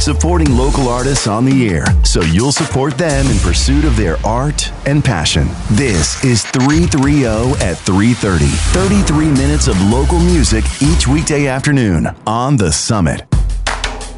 supporting local artists on the air so you'll support them in pursuit of their art and passion. This is 330 at 3:30. 33 minutes of local music each weekday afternoon on The Summit.